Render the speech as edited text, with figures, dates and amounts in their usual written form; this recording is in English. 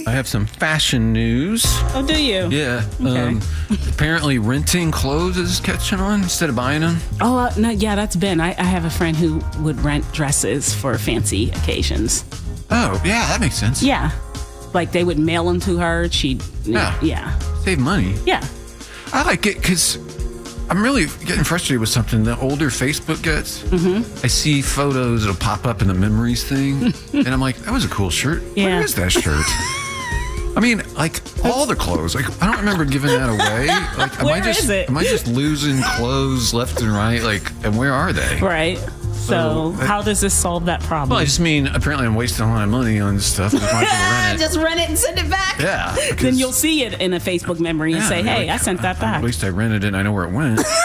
I have some fashion news. Oh, do you? Yeah. Okay. Apparently renting clothes is catching on instead of buying them. Oh, no, yeah, that's Ben. I have a friend who would rent dresses for fancy occasions. Oh, yeah, that makes sense. Yeah. Like they would mail them to her. She'd, Yeah. Save money. Yeah. I like it because I'm really getting frustrated with something. The older Facebook gets, I see photos, it'll pop up in the memories thing, and I'm like, that was a cool shirt. Yeah. Where is that shirt? I mean, like all the clothes. Like I don't remember giving that away. Like, Where is it? Am I just losing clothes left and right? Like, and where are they? Right. So how does this solve that problem? Well, I just mean apparently I'm wasting a lot of money on stuff. I just might as well rent it. Just rent it and send it back. Yeah. Then you'll see it in a Facebook memory and say, hey, I sent that back. At least I rented it and I know where it went.